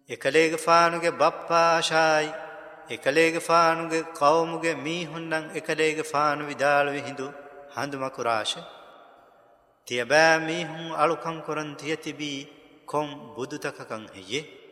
එකලේගේ ෆානුගේ බප්පාෂායි එකලේගේ ෆානුගේ කවමුගේ මීහුන්නම් එකලේගේ ෆානු විදාල විහිඳු හඳුමකුරාශ තියබෑ මීහුන් අලුකම් කරන් තියතිබී කොම් බුදුතකකන් හෙයේ